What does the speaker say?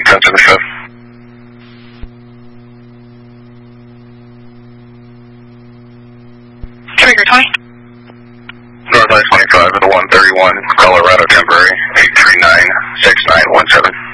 10 to the 5th. Trigger 20. North I-25 at 131, Colorado temporary, 839-6917.